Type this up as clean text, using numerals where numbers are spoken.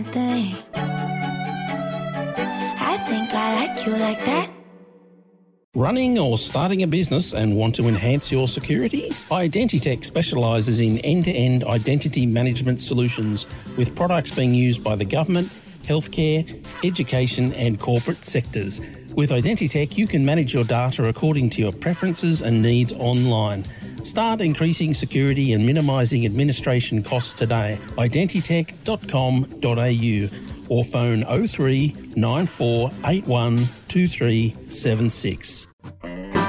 thing. I think I like you like that. Running or starting a business and want to enhance your security? Identitech specialises in end-to-end identity management solutions with products being used by the government, healthcare, education and corporate sectors. With Identitech, you can manage your data according to your preferences and needs online. Start increasing security and minimising administration costs today. Identitech.com.au or phone 03 9481 2376.